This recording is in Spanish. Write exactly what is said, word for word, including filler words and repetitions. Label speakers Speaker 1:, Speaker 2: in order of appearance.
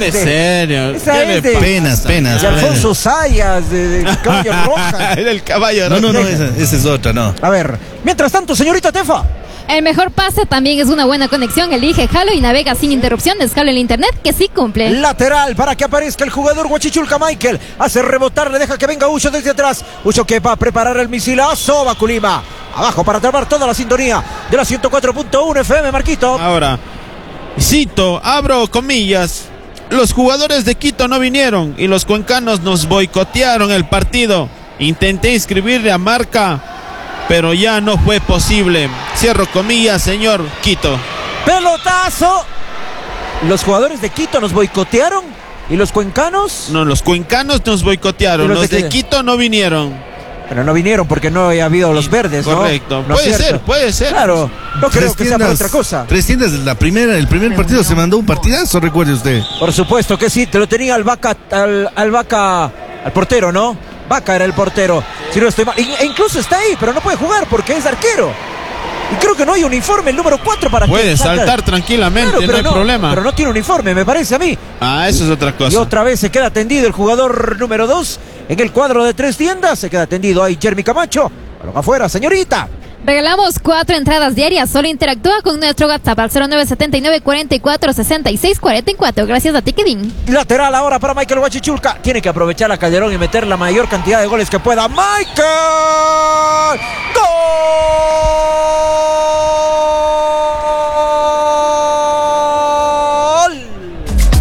Speaker 1: de serio.
Speaker 2: Esa
Speaker 1: ¿Qué
Speaker 2: es
Speaker 1: le
Speaker 2: de,
Speaker 3: Penas, penas.
Speaker 2: de Alfonso Sayas, de, de Caballo Roja.
Speaker 1: Era el caballo
Speaker 3: No,
Speaker 1: rojo.
Speaker 3: no, no, esa, esa es otra, no.
Speaker 2: A ver, mientras tanto, señorita Tefa.
Speaker 4: El mejor pase también es una buena conexión. Elige Halo y navega sin interrupciones. Halo el internet que sí cumple.
Speaker 2: Lateral para que aparezca el jugador Huachichulca Michael. Hace rebotar, le deja que venga Ucho desde atrás. Ucho que va a preparar el misilazo. Va Culima. Abajo para trabar toda la sintonía de la ciento cuatro punto uno F M, Marquito.
Speaker 1: Ahora, cito, abro comillas. Los jugadores de Quito no vinieron y los cuencanos nos boicotearon el partido. Intenté inscribirle a Marca, pero ya no fue posible. Cierro comillas, señor Quito.
Speaker 2: Pelotazo. Los jugadores de Quito nos boicotearon y los cuencanos.
Speaker 1: No, los cuencanos nos boicotearon.
Speaker 2: ¿Y los
Speaker 1: Los
Speaker 2: de
Speaker 1: de
Speaker 2: qué?
Speaker 1: Quito no vinieron.
Speaker 2: Pero no vinieron porque no había habido los verdes, ¿no?
Speaker 1: Correcto.
Speaker 2: ¿No es
Speaker 1: Puede
Speaker 2: cierto?
Speaker 1: ser, puede ser.
Speaker 2: Claro, no creo
Speaker 3: Tres
Speaker 2: que sea por
Speaker 3: tiendas-
Speaker 2: otra cosa.
Speaker 3: Tres tiendas, la primera, el primer partido se mandó un partidazo, recuerde usted.
Speaker 2: Por supuesto que sí, te lo tenía al Vaca, al, al Vaca, al portero, ¿no? Vaca era el portero, si no estoy mal. E incluso está ahí, pero no puede jugar porque es arquero. Y creo que no hay uniforme, el número cuatro para
Speaker 1: Puede
Speaker 2: que salga.
Speaker 1: saltar tranquilamente,
Speaker 2: Claro,
Speaker 1: no
Speaker 2: pero
Speaker 1: hay problema.
Speaker 2: Pero no tiene uniforme, me parece a mí.
Speaker 1: Ah, eso es otra cosa.
Speaker 2: Y otra vez se queda tendido el jugador número dos en el cuadro de tres tiendas. Se queda tendido ahí Jeremy Camacho. Balón afuera, señorita.
Speaker 4: Regalamos cuatro entradas diarias. Solo interactúa con nuestro WhatsApp al cero nueve siete nueve cuatro cuatro seis seis cuatro cuatro. Gracias a Ticketing.
Speaker 2: Lateral ahora para Michael Huachichulca. Tiene que aprovechar a Calderón y meter la mayor cantidad de goles que pueda. ¡Michael! ¡Gol!